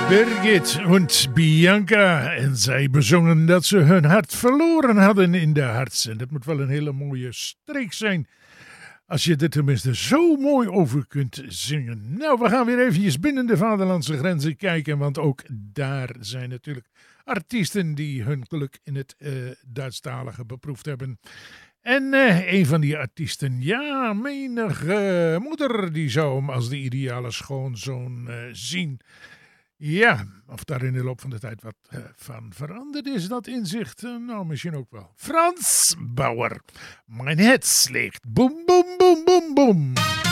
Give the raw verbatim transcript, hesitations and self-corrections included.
Birgit en Bianca. En zij bezongen dat ze hun hart verloren hadden in de harts. En dat moet wel een hele mooie streek zijn. Als je er tenminste zo mooi over kunt zingen. Nou, we gaan weer eventjes binnen de vaderlandse grenzen kijken. Want ook daar zijn natuurlijk artiesten die hun geluk in het uh, Duitsstalige beproefd hebben. En uh, een van die artiesten, ja, menige uh, moeder, die zou hem als de ideale schoonzoon uh, zien. Ja, of daar in de loop van de tijd wat uh, van veranderd is, dat inzicht, uh, nou misschien ook wel. Frans Bauer, mijn hart sleegt, boem, boem, boem, boem, boem.